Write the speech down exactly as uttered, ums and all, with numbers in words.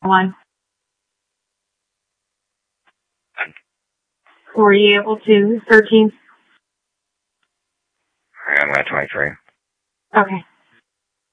one. Were you able to thirteen? I'm at twenty-three. Okay.